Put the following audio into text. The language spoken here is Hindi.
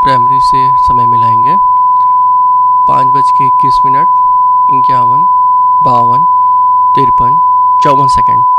प्राइमरी से समय मिलाएंगे। 5:21, 51, 52, 53, 54 सेकेंड।